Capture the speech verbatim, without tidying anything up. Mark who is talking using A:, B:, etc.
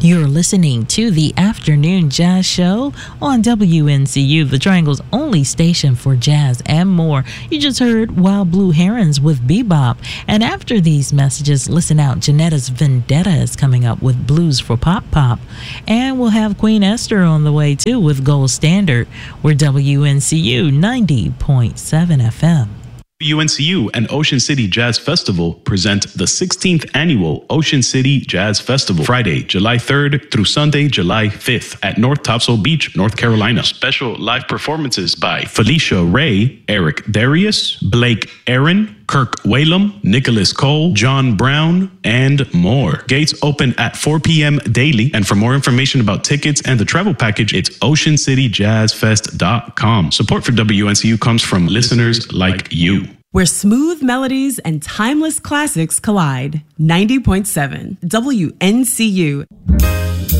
A: You're listening to the Afternoon Jazz Show on W N C U, the Triangle's only station for jazz and more. You just heard Wild Blue Herons with Bebop. And after these messages, listen out. Janetta's Vendetta is coming up with Blues for Pop Pop. And we'll have Queen Esther on the way, too, with Gold Standard. We're W N C U ninety point seven F M.
B: W N C U and Ocean City Jazz Festival present the sixteenth Annual Ocean City Jazz Festival, Friday, July third through Sunday, July fifth at North Topsail Beach, North Carolina. Special live performances by Felicia Ray, Eric Darius, Blake Aaron, Kirk Whalum, Nicholas Cole, John Brown, and more. Gates open at four p.m. daily. And for more information about tickets and the travel package, it's ocean city jazz fest dot com. Support for W N C U comes from listeners like you.
C: Where smooth melodies and timeless classics collide. ninety point seven W N C U.